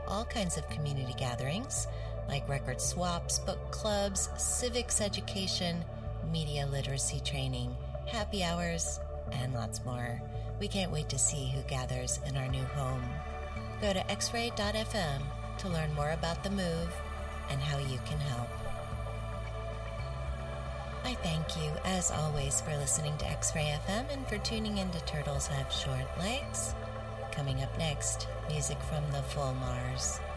all kinds of community gatherings like record swaps, book clubs, civics education, media literacy training, happy hours, and lots more. We can't wait to see who gathers in our new home. Go to xray.fm to learn more about the move and how you can help. I thank you, as always, for listening to X-Ray FM and for tuning in to Turtles Have Short Legs. Coming up next, music from the Full Mars.